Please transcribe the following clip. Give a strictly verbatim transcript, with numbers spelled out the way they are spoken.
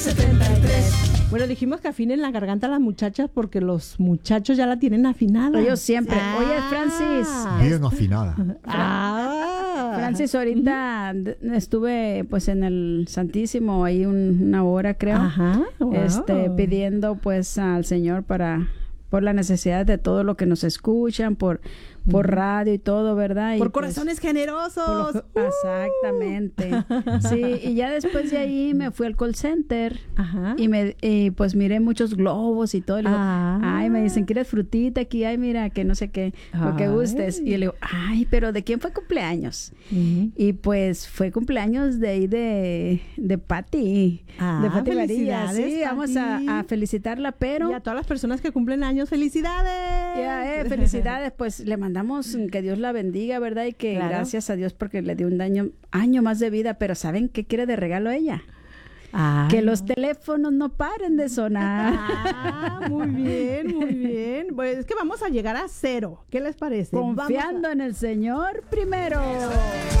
Bueno, dijimos que afinen la garganta a las muchachas porque los muchachos ya la tienen afinada. Yo siempre. Ah. Oye, Francis. Bien afinada. Ah. Francis, ahorita estuve pues en el Santísimo ahí un- una hora, creo. Ajá. Wow. Este, pidiendo pues al Señor para por la necesidad de todo lo que nos escuchan, por, por uh-huh. radio y todo, ¿verdad? Y por corazones pues, generosos. Por lo, uh. Exactamente. Sí, y ya después de ahí me fui al call center. Ajá. Y me y pues miré muchos globos y todo. Y le digo, ah. ay, me dicen, ¿quieres frutita aquí? Ay, mira, que no sé qué, lo que gustes. Y le digo, ay, pero ¿de quién fue cumpleaños? Uh-huh. Y pues fue cumpleaños de ahí de, de Pati. Ah, de Pati Varilla. Sí, Pati. Vamos a, a felicitarla, pero... Y a todas las personas que cumplen años, ¡felicidades! Ya, eh, felicidades, pues le mandamos que Dios la bendiga, ¿verdad? Y que claro. gracias a Dios porque le dio un año, año más de vida, pero ¿saben qué quiere de regalo ella? Ah, que no. Los teléfonos no paren de sonar. Ah, muy bien, muy bien. Pues es que vamos a llegar a cero. ¿Qué les parece? Confiando a... en el Señor primero.